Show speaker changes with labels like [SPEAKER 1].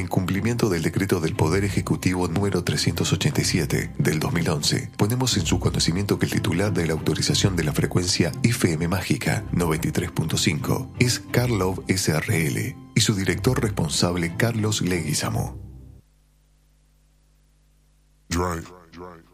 [SPEAKER 1] cumplimiento del decreto del Poder Ejecutivo número 387 del 2011, ponemos en su conocimiento que el titular de la autorización de la frecuencia FM Mágica 93.5 es Karlov SRL y su director responsable Carlos Leguizamo.
[SPEAKER 2] Drive.